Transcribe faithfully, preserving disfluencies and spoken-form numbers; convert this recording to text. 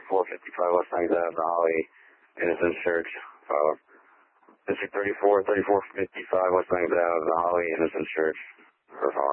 thirty-four fifty-five West ninth Avenue, Holly, Innocent Church. Follow. District thirty-four, thirty-four fifty-five West ninth Avenue, Holly, Innocent Church. For follow.